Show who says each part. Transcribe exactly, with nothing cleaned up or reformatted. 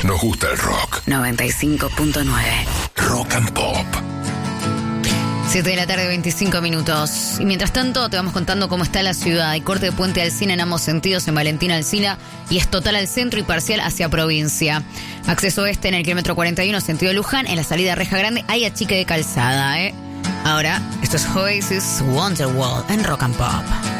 Speaker 1: nos gusta el rock.
Speaker 2: noventa y cinco punto nueve.
Speaker 1: Rock and Pop.
Speaker 2: siete de la tarde, veinticinco minutos. Y mientras tanto te vamos contando cómo está la ciudad. Hay corte de Puente Alsina en ambos sentidos en Valentín Alsina y es total al centro y parcial hacia provincia. Acceso este en el kilómetro cuarenta y uno sentido Luján. En la salida Reja Grande hay achique de calzada, ¿eh? Ahora, esto es Oasis Wonderwall en Rock and Pop.